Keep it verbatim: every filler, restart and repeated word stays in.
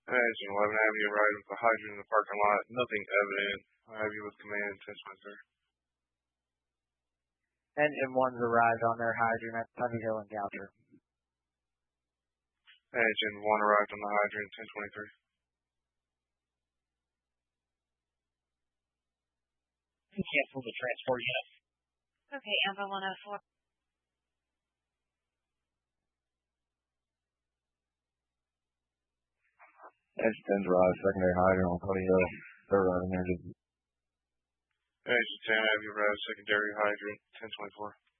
Engine eleven Avenue arrived with a hydrant in the parking lot. Nothing evident. I have you with command ten twenty-three. Engine one's arrived on their hydrant at Sunny Hill and Goucher. Engine one arrived on the hydrant ten twenty-three. Cancel the transport unit. Okay, Alpha one oh four. Engine ten's arrived, secondary hydrant on Sunny Hill. They're arriving there. Engine ten, have you arrived, secondary hydrant ten twenty-four.